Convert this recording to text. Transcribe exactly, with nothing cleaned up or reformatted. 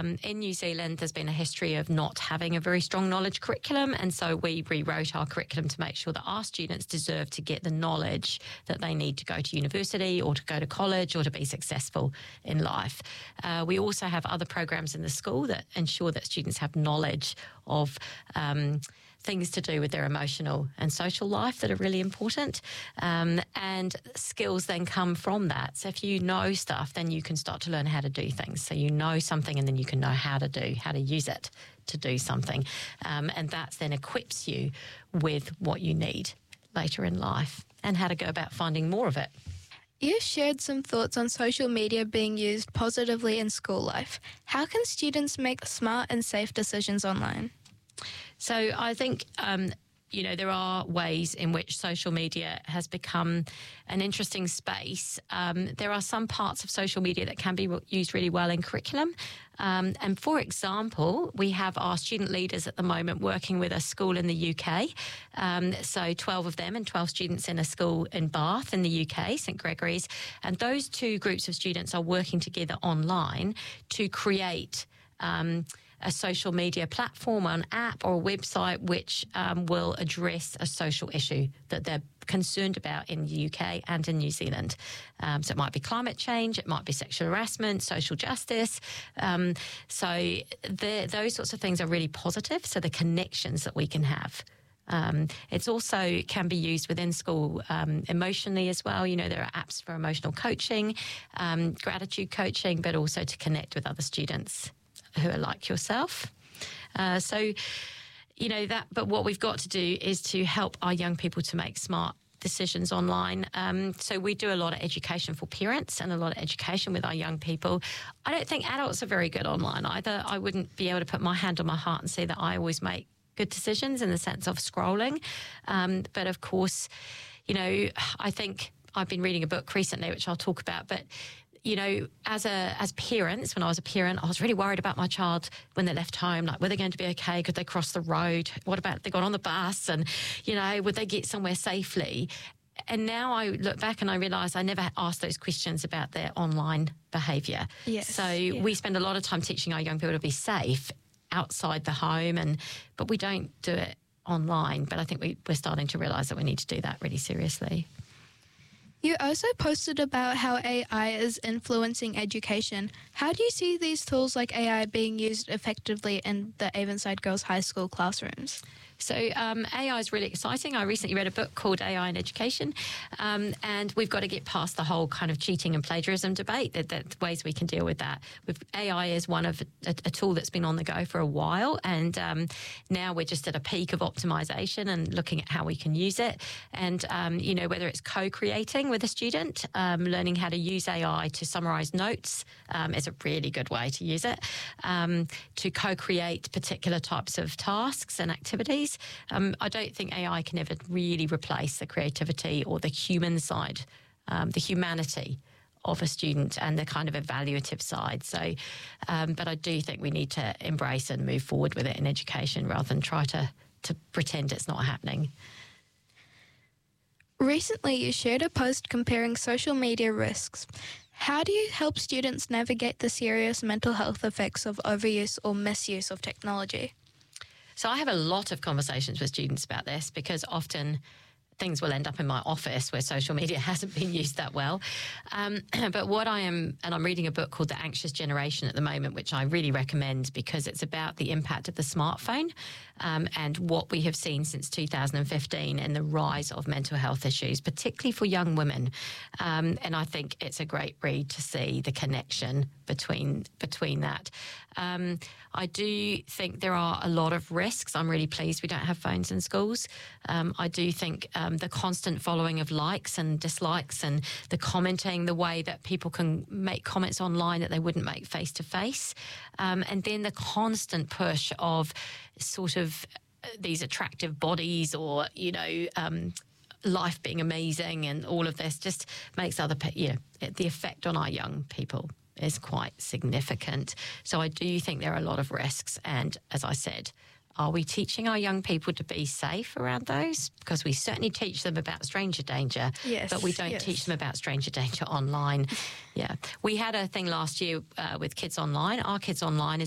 um, in New Zealand, there's been a history of not having a very strong knowledge curriculum. And so we rewrote our curriculum to make sure that our students deserve to get the knowledge that they need to go to university or to go to college or to be successful in life. Uh, we also have other programs in the school that ensure that students have knowledge of um, things to do with their emotional and social life that are really important. Um, and skills then come from that. So if you know stuff, then you can start to learn how to do things. So you know something and then you can know how to do, how to use it to do something. Um, and that then equips you with what you need later in life and how to go about finding more of it. You shared some thoughts on social media being used positively in school life. How can students make smart and safe decisions online? So I think, um, you know, there are ways in which social media has become an interesting space. Um, there are some parts of social media that can be used really well in curriculum. Um, and for example, we have our student leaders at the moment working with a school in the U K. Um, so twelve of them and twelve students in a school in Bath in the U K, St Gregory's. And those two groups of students are working together online to create um a social media platform, an app or a website which um, will address a social issue that they're concerned about in the U K and in New Zealand. Um, so it might be climate change, it might be sexual harassment, social justice. Um, so those sorts of things are really positive. So the connections that we can have. Um, it's also can be used within school um, emotionally as well. You know, there are apps for emotional coaching, um, gratitude coaching, but also to connect with other students who are like yourself. Uh, so, you know, that, but what we've got to do is to help our young people to make smart decisions online. Um, so we do a lot of education for parents and a lot of education with our young people. I don't think adults are very good online either. I wouldn't be able to put my hand on my heart and say that I always make good decisions in the sense of scrolling. Um, but of course, you know, I think I've been reading a book recently, which I'll talk about, but you know, as a as parents, when I was a parent, I was really worried about my child when they left home. Like, were they going to be okay? Could they cross the road? What about if they got on the bus? And, you know, would they get somewhere safely? And now I look back and I realise I never asked those questions about their online behaviour. Yes, so yeah. we spend a lot of time teaching our young people to be safe outside the home, and but we don't do it online. But I think we, we're starting to realise that we need to do that really seriously. You also posted about how A I is influencing education. How do you see these tools like A I being used effectively in the Avonside Girls High School classrooms? So um, A I is really exciting. I recently read a book called A I in Education, um, and we've got to get past the whole kind of cheating and plagiarism debate. That, that ways we can deal with that. With A I is one of a, a tool that's been on the go for a while, and um, now we're just at a peak of optimization and looking at how we can use it. And um, you know, whether it's co-creating with a student, um, learning how to use A I to summarize notes um, is a really good way to use it. Um, to co-create particular types of tasks and activities. Um, I don't think A I can ever really replace the creativity or the human side, um, the humanity of a student and the kind of evaluative side. So, um, but I do think we need to embrace and move forward with it in education rather than try to, to pretend it's not happening. Recently, you shared a post comparing social media risks. How do you help students navigate the serious mental health effects of overuse or misuse of technology? So I have a lot of conversations with students about this because often things will end up in my office where social media hasn't been used that well. Um, but what I am, and I'm reading a book called The Anxious Generation at the moment, which I really recommend because it's about the impact of the smartphone um, and what we have seen since two thousand fifteen and the rise of mental health issues, particularly for young women. Um, and I think it's a great read to see the connection between between that. Um, I do think there are a lot of risks. I'm really pleased we don't have phones in schools. Um, I do think um, the constant following of likes and dislikes and the commenting, the way that people can make comments online that they wouldn't make face-to-face, um, and then the constant push of sort of these attractive bodies or, you know, um, life being amazing and all of this just makes other, you know, the effect on our young people is quite significant. So I do think there are a lot of risks. And as I said, are we teaching our young people to be safe around those? Because we certainly teach them about stranger danger, yes, but we don't yes. teach them about stranger danger online. Yeah. We had a thing last year uh, with Kids Online. Our Kids Online is